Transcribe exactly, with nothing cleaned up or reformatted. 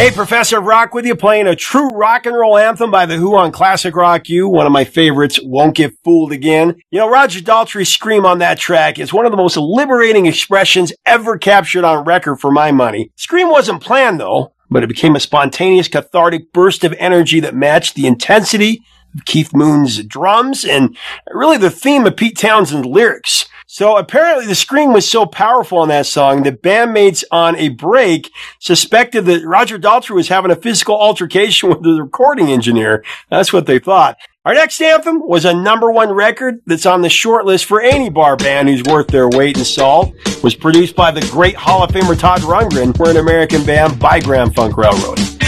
Hey, Professor Rock with you, playing a true rock and roll anthem by The Who on Classic Rock U, one of my favorites, Won't Get Fooled Again. You know, Roger Daltrey's scream on that track is one of the most liberating expressions ever captured on record for my money. Scream wasn't planned, though, but it became a spontaneous, cathartic burst of energy that matched the intensity of Keith Moon's drums and really the theme of Pete Townshend's lyrics. So apparently the scream was so powerful on that song that bandmates on a break suspected that Roger Daltrey was having a physical altercation with the recording engineer. That's what they thought. Our next anthem was a number one record that's on the short list for any bar band who's worth their weight in salt. It was produced by the great Hall of Famer Todd Rundgren for an American band by Grand Funk Railroad.